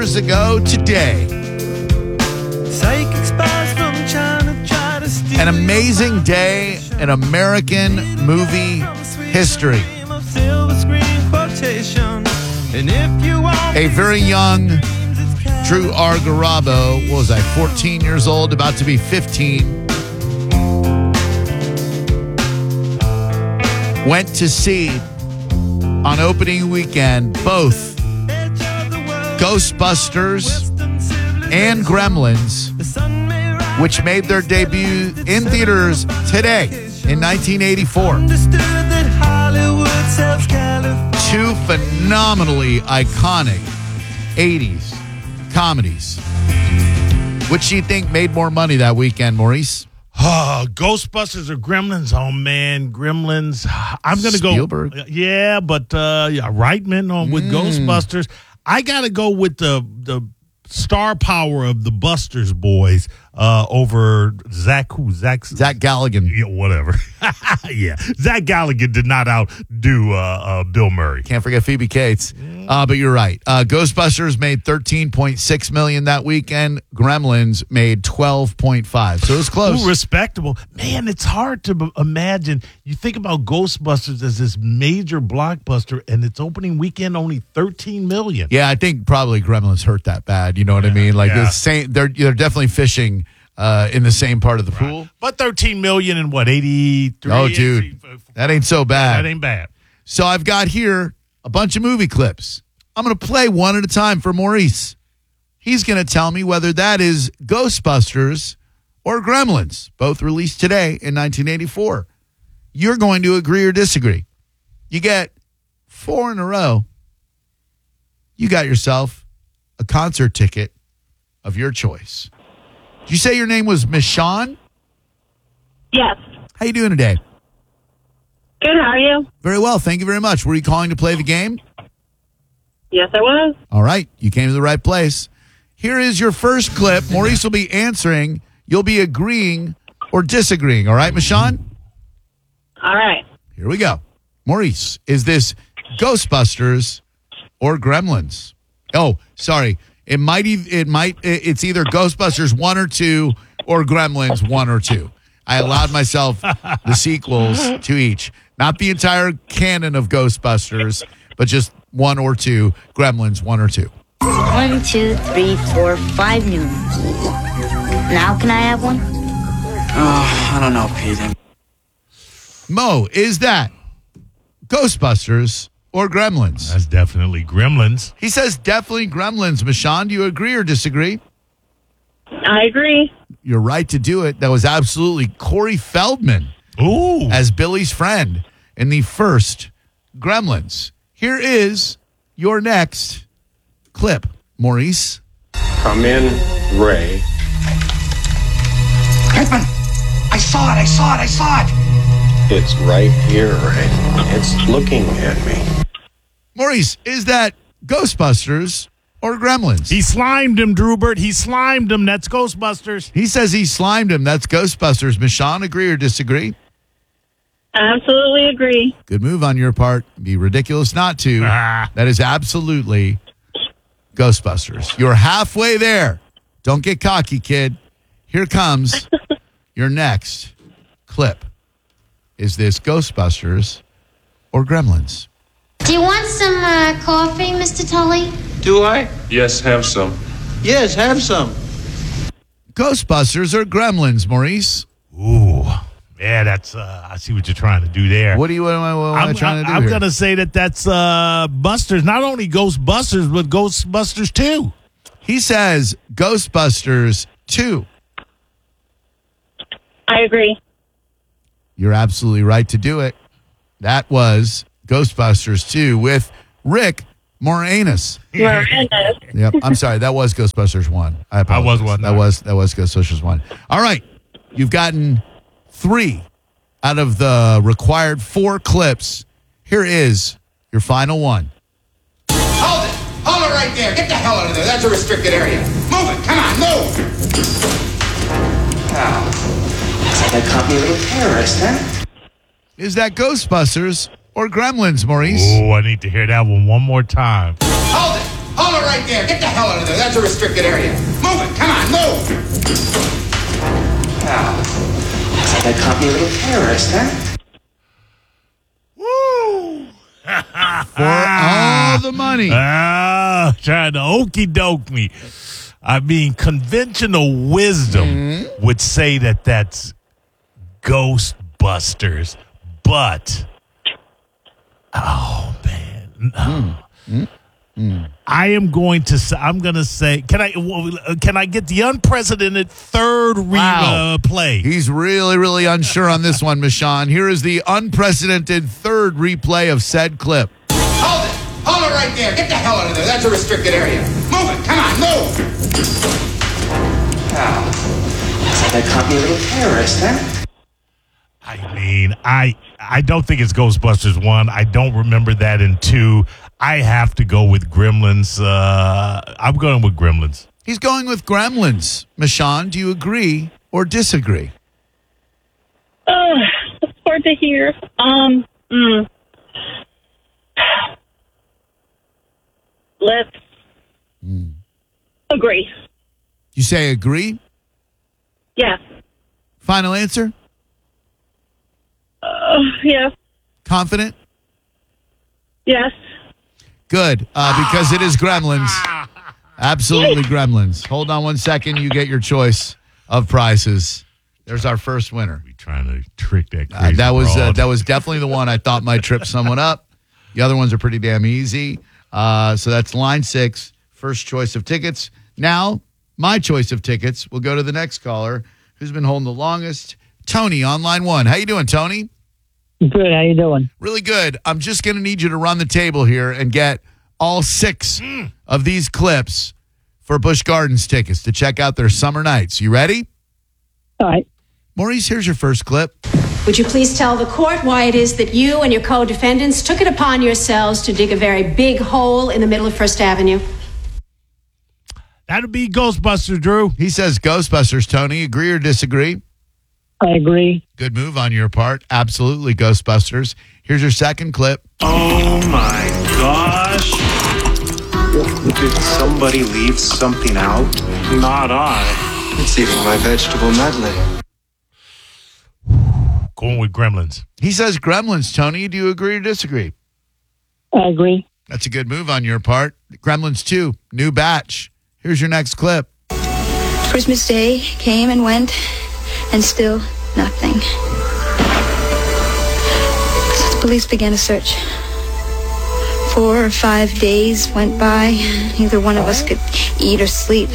years ago today. An amazing day in American movie history. A very young Drew R. Garabo, what was I, 14 years old, about to be 15, went to see on opening weekend both Ghostbusters and Gremlins, which made their debut in theaters today in 1984. Two phenomenally iconic 80s comedies. Which do you think made more money that weekend, Maurice? Ghostbusters or Gremlins? Oh, man, Gremlins. I'm going to go. Spielberg. Yeah, but Reitman with Ghostbusters. I got to go with the star power of the Busters boys over Zach Galligan. Yeah, whatever. Yeah, Zach Galligan did not outdo Bill Murray. Can't forget Phoebe Cates. But you're right. Ghostbusters made $13.6 million that weekend. Gremlins made $12.5. So it was close. Ooh, respectable. Man, it's hard to imagine. You think about Ghostbusters as this major blockbuster, and its opening weekend only $13 million. Yeah, I think probably Gremlins hurt that bad. You know what I mean? Like the same. They're definitely fishing in the same part of the pool. But $13 million in what, 83? Oh, dude, that ain't so bad. That ain't bad. So I've got here a bunch of movie clips. I'm going to play one at a time for Maurice. He's going to tell me whether that is Ghostbusters or Gremlins, both released today in 1984. You're going to agree or disagree. You get 4 in a row. You got yourself a concert ticket of your choice. Did you say your name was Michonne? Yes. How you doing today? Good, how are you? Very well, thank you very much. Were you calling to play the game? Yes, I was. All right, you came to the right place. Here is your first clip. Maurice will be answering. You'll be agreeing or disagreeing. All right, Michonne? All right. Here we go. Maurice, is this Ghostbusters or Gremlins? Oh, sorry. It's either Ghostbusters 1 or 2 or Gremlins 1 or 2. I allowed myself the sequels to each. Not the entire canon of Ghostbusters, but just 1 or 2, Gremlins 1 or 2. 1, 2, 3, 4, 5 new ones. Now can I have one? Oh, I don't know, Pete. Mo, is that Ghostbusters or Gremlins? That's definitely Gremlins. He says definitely Gremlins. Michonne, do you agree or disagree? I agree. You're right to do it. That was absolutely Corey Feldman as Billy's friend in the first Gremlins. Here is your next clip, Maurice. Come in, Ray. Pittman! I saw it! It's right here, Ray. It's looking at me. Maurice, is that Ghostbusters or Gremlins? He slimed him, Drewbert. He slimed him. That's Ghostbusters. He says he slimed him. That's Ghostbusters. Michonne, agree or disagree? Absolutely agree. Good move on your part. Be ridiculous not to. That is absolutely Ghostbusters. You're halfway there. Don't get cocky, kid. Here comes your next clip. Is this Ghostbusters or Gremlins? Do you want some coffee, Mr. Tully? Do I? Yes, have some. Yes, have some. Ghostbusters or Gremlins, Maurice? Ooh. Yeah, that's, I see what you're trying to do there. What am I trying to do I'm here? going to say that's Busters. Not only Ghostbusters, but Ghostbusters 2. He says Ghostbusters 2. I agree. You're absolutely right to do it. That was Ghostbusters 2 with Rick Moranis. Yep. I'm sorry. That was Ghostbusters 1. I apologize. That was Ghostbusters 1. All right. You've gotten 3 out of the required 4 clips. Here is your final one. Hold it! Hold it right there! Get the hell out of there! That's a restricted area. Move it! Come on, move! Looks like I caught me a little terrorist, huh? Is that Ghostbusters or Gremlins, Maurice? Oh, I need to hear that one more time. Hold it! Hold it right there. Get the hell out of there. That's a restricted area. Move it. Come on, move. Wow. Looks like I caught me a little terrorist, huh? Woo! For all the money. Trying to okey doke me. I mean, conventional wisdom would say that that's Ghostbusters, but oh man, I am going to say. I'm going to say. Can I get the unprecedented third play? He's really, really unsure on this one, Michon. Here is the unprecedented third replay of said clip. Hold it. Hold it right there. Get the hell out of there. That's a restricted area. Move it. Come on, move. Wow. Looks like I caught me a little terrorist, huh? I mean, I don't think it's Ghostbusters 1. I don't remember that in 2. I have to go with Gremlins. I'm going with Gremlins. He's going with Gremlins. Michon, do you agree or disagree? It's hard to hear. Let's agree. You say agree? Yes. Final answer? Yes. Confident? Yes. Good, because it is Gremlins. Absolutely Gremlins. Hold on 1 second. You get your choice of prizes. There's our first winner. We trying to trick that crazy That broad. was definitely the one I thought might trip someone up. The other ones are pretty damn easy. So that's line 6, first choice of tickets. Now, my choice of tickets will go to the next caller, who's been holding the longest, Tony on line 1. How you doing, Tony? Good. How you doing? Really good. I'm just going to need you to run the table here and get all 6 of these clips for Busch Gardens tickets to check out their summer nights. You ready? All right. Maurice, here's your first clip. Would you please tell the court why it is that you and your co-defendants took it upon yourselves to dig a very big hole in the middle of First Avenue? That'd be Ghostbusters, Drew. He says Ghostbusters, Tony. Agree or disagree? I agree. Good move on your part. Absolutely Ghostbusters. Here's your second clip. Oh my gosh. Did somebody leave something out? Not I. It's even my vegetable medley. Going with Gremlins. He says Gremlins, Tony. Do you agree or disagree? I agree. That's a good move on your part. Gremlins 2, new batch. Here's your next clip. Christmas Day came and went, and still nothing. So the police began a search. 4 or 5 days went by. Neither one of us could eat or sleep.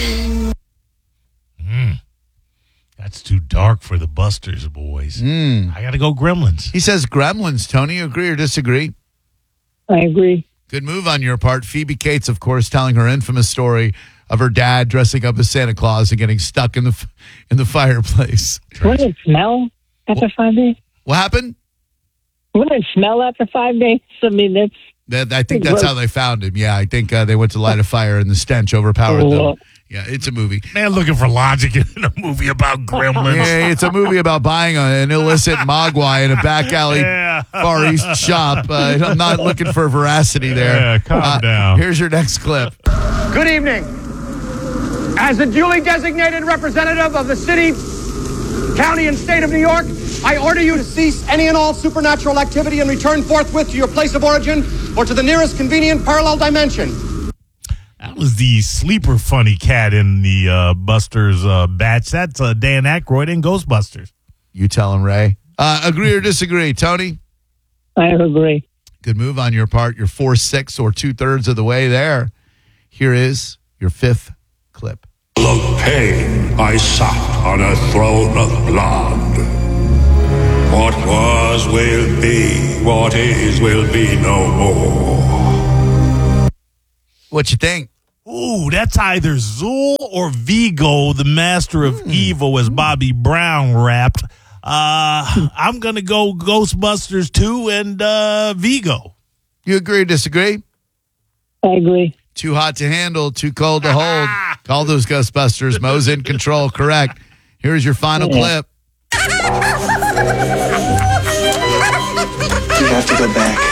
That's too dark for the Busters, boys. I got to go Gremlins. He says Gremlins, Tony. Agree or disagree? I agree. Good move on your part. Phoebe Cates, of course, telling her infamous story of her dad dressing up as Santa Claus and getting stuck in the fireplace. Wouldn't it smell after 5 days? What happened? Wouldn't it smell after 5 days? I mean, I think that's how they found him. Yeah, I think they went to light a fire and the stench overpowered them. Yeah, it's a movie. Man, looking for logic in a movie about gremlins. Yeah, it's a movie about buying an illicit mogwai in a back alley Far East shop. I'm not looking for veracity there. Yeah, calm down. Here's your next clip. Good evening. As the duly designated representative of the city, county, and state of New York, I order you to cease any and all supernatural activity and return forthwith to your place of origin or to the nearest convenient parallel dimension. That was the sleeper funny cat in the Busters batch. That's Dan Aykroyd in Ghostbusters. You tell him, Ray. Agree or disagree, Tony? I agree. Good move on your part. You're 4/6 or 2/3 of the way there. Here is your fifth clip. Of pain, I sat on a throne of blood. What was will be, what is will be no more. What you think? Ooh, that's either Zool or Vigo, the master of evil, as Bobby Brown rapped. I'm going to go Ghostbusters 2 and Vigo. You agree or disagree? I agree. Too hot to handle, too cold to hold. Call those Ghostbusters. Mo's in control. Correct. Here's your final clip. You have to go back.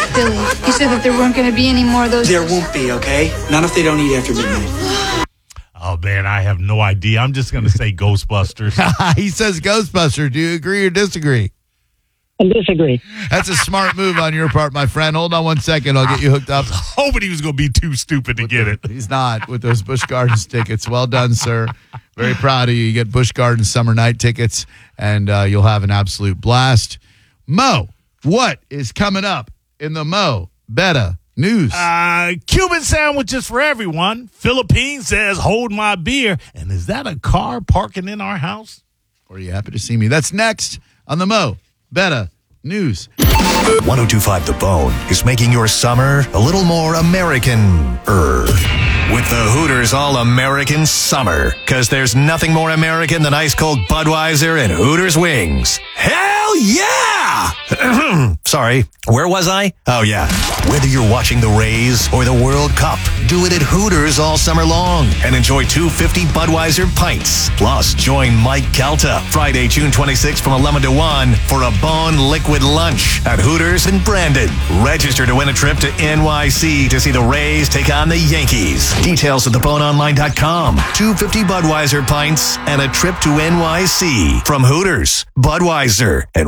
Billy, you said that there weren't going to be any more of those. There won't be, okay? Not if they don't eat after midnight. Oh, man, I have no idea. I'm just going to say Ghostbusters. He says Ghostbusters. Do you agree or disagree? I disagree. That's a smart move on your part, my friend. Hold on 1 second. I'll get you hooked up. Hoping he was going to be too stupid to get it. He's not with those Busch Gardens tickets. Well done, sir. Very proud of you. You get Busch Gardens summer night tickets, and you'll have an absolute blast. Mo, what is coming up in the Mo Betta news? Cuban sandwiches for everyone. Philippines says, hold my beer. And is that a car parking in our house? Or are you happy to see me? That's next on the Mo Betta news. 102.5 The Bone is making your summer a little more American-er. With the Hooters All-American Summer. Because there's nothing more American than ice-cold Budweiser and Hooters wings. Hell yeah! Sorry, where was I? Oh, yeah. Whether you're watching the Rays or the World Cup, do it at Hooters all summer long and enjoy 250 Budweiser pints. Plus, join Mike Calta Friday, June 26th from 11 to 1 for a Bone Liquid Lunch at Hooters in Brandon. Register to win a trip to NYC to see the Rays take on the Yankees. Details at theboneonline.com. 250 Budweiser pints and a trip to NYC from Hooters, Budweiser, and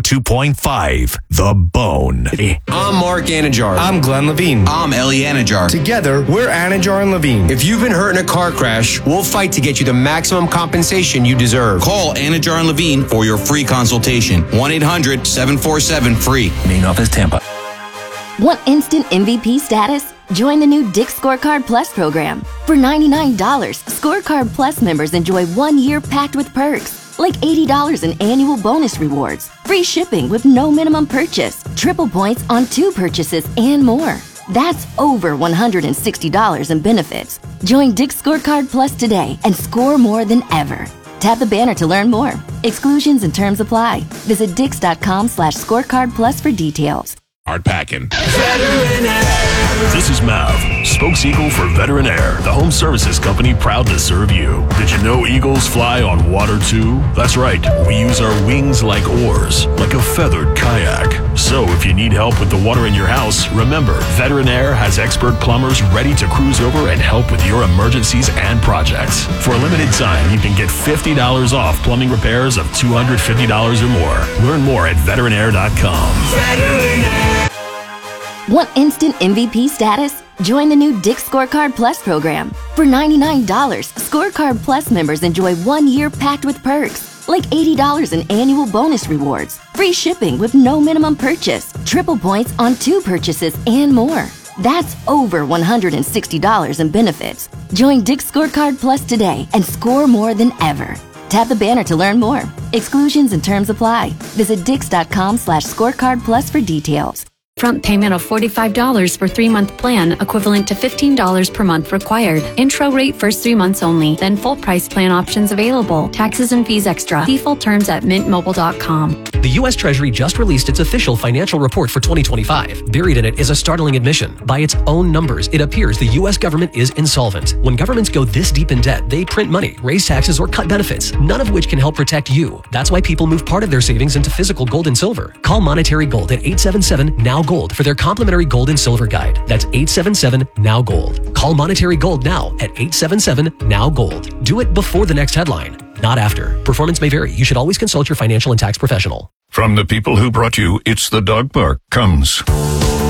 102.5 The Bone. I'm Mark Anajar. I'm Glenn Levine. I'm Ellie Anajar. Together, we're Anajar and Levine. If you've been hurt in a car crash, we'll fight to get you the maximum compensation you deserve. Call Anajar and Levine for your free consultation. 1-800-747-FREE. Main office, Tampa. Want instant MVP status? Join the new Dick's Scorecard Plus program. For $99, Scorecard Plus members enjoy 1 year packed with perks, like $80 in annual bonus rewards, free shipping with no minimum purchase, triple points on 2 purchases, and more. That's over $160 in benefits. Join Dick's Scorecard Plus today and score more than ever. Tap the banner to learn more. Exclusions and terms apply. Visit dix.com/scorecard plus for details. Art Packin. This is Mav, spokes eagle for Veteran Air, the home services company proud to serve you. Did you know eagles fly on water too? That's right, we use our wings like oars, like a feathered kayak. So if you need help with the water in your house, remember, Veteran Air has expert plumbers ready to cruise over and help with your emergencies and projects. For a limited time, you can get $50 off plumbing repairs of $250 or more. Learn more at veteranair.com. Veteran Air. Want instant MVP status? Join the new Dick's Scorecard Plus program. For $99, Scorecard Plus members enjoy 1 year packed with perks, like $80 in annual bonus rewards, free shipping with no minimum purchase, triple points on 2 purchases, and more. That's over $160 in benefits. Join Dick's Scorecard Plus today and score more than ever. Tap the banner to learn more. Exclusions and terms apply. Visit dix.com/scorecard plus for details. Front payment of $45 for 3-month plan, equivalent to $15 per month required. Intro rate first 3 months only, then full price plan options available. Taxes and fees extra. See full terms at mintmobile.com. The U.S. Treasury just released its official financial report for 2025. Buried in it is a startling admission. By its own numbers, it appears the U.S. government is insolvent. When governments go this deep in debt, they print money, raise taxes, or cut benefits, none of which can help protect you. That's why people move part of their savings into physical gold and silver. Call Monetary Gold at 877-NOW-GOLD for their complimentary gold and silver guide. That's 877-NOW-GOLD. Call Monetary Gold now at 877-NOW-GOLD. Do it before the next headline, not after. Performance may vary. You should always consult your financial and tax professional. From the people who brought you It's the Dog Park comes